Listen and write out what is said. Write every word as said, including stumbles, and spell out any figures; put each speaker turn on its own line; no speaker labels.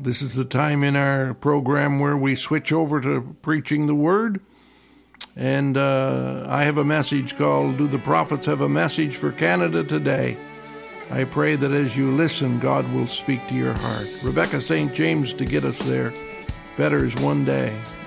This is the time in our program where we switch over to preaching the Word. And uh, I have a message called, Do the Prophets Have a Message for Canada Today? I pray that as you listen, God will speak to your heart. Rebecca Saint James to get us there. Better is one day.